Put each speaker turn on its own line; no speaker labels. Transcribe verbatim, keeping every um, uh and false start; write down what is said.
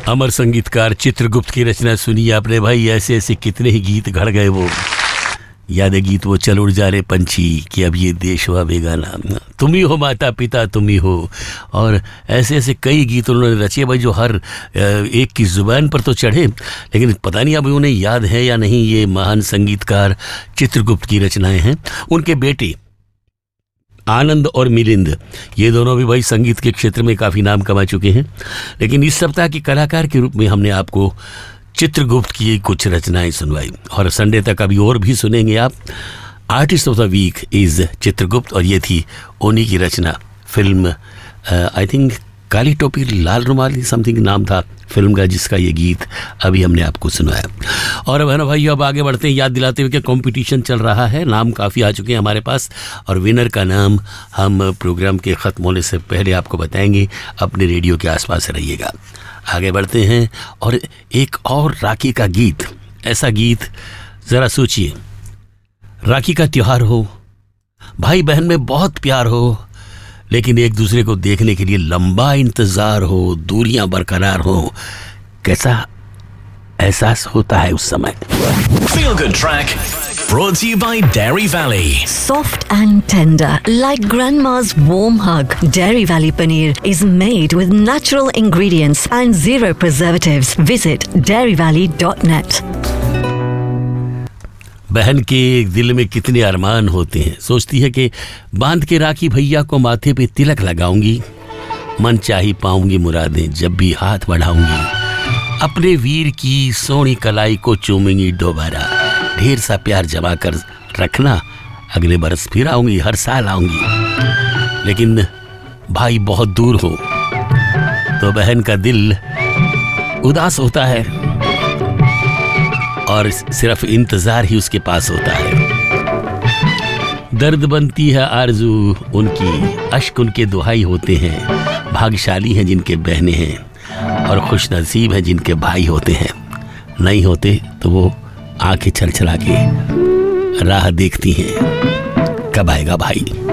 अमर संगीतकार चित्रगुप्त की रचना सुनी आपने भाई। ऐसे ऐसे कितने ही गीत घड़ गए वो याद है गीत वो चल उड़ जा रे पंछी कि अब ये देश हुआ बेगाना, तुम ही हो माता पिता तुम ही हो, और ऐसे ऐसे कई गीत उन्होंने रचे भाई जो हर एक की जुबान पर तो चढ़े, लेकिन पता नहीं अब उन्हें याद है या नहीं। ये महान संगीतकार चित्रगुप्त की रचनाएं हैं। उनके बेटे आनंद और मिलिंद ये दोनों भी भाई संगीत के क्षेत्र में काफ़ी नाम कमा चुके हैं, लेकिन इस सप्ताह के कलाकार के रूप में हमने आपको चित्रगुप्त की कुछ रचनाएं सुनवाई, और संडे तक अभी और भी सुनेंगे आप। Artist of the week is Chitragupta, और ये थी उन्हीं की रचना। फिल्म आई थिंक काली टोपी लाल रुमाल समथिंग नाम था फिल्म का, जिसका ये गीत अभी हमने आपको सुनाया। और अब है ना भाई, अब आगे बढ़ते हैं याद दिलाते हुए कि कंपटीशन चल रहा है। नाम काफ़ी आ चुके हैं हमारे पास, और विनर का नाम हम प्रोग्राम के ख़त्म होने से पहले आपको बताएंगे। अपने रेडियो के आसपास रहिएगा। आगे बढ़ते हैं, और एक और राखी का गीत, ऐसा गीत ज़रा सोचिए, राखी का त्योहार हो, भाई बहन में बहुत प्यार हो, लेकिन एक दूसरे को देखने के लिए लंबा इंतजार हो, दूरियां बरकरार हो, कैसा एहसास होता है उस समय।
Feel Good Track brought to you by Dairy Valley.
Soft and tender, like grandma's warm hug. Dairy Valley paneer is made with natural ingredients and zero preservatives. Visit dairy valley dot net.
बहन के दिल में कितने अरमान होते हैं। सोचती है कि बांध के राखी भैया को माथे पे तिलक लगाऊंगी, मन चाही पाऊंगी मुरादें जब भी हाथ बढ़ाऊंगी, अपने वीर की सोनी कलाई को चूमेंगी दोबारा, ढेर सा प्यार जमा कर रखना, अगले बरस फिर आऊंगी, हर साल आऊंगी। लेकिन भाई बहुत दूर हो तो बहन का दिल उदास होता है, और सिर्फ इंतजार ही उसके पास होता है। दर्द बनती है आरज़ू उनकी, अश्क उनके दुहाई होते हैं, भाग्यशाली हैं जिनके बहनें हैं, और खुश नसीब हैं जिनके भाई होते हैं। नहीं होते तो वो आंखें छल छला के राह देखती हैं, कब आएगा भाई।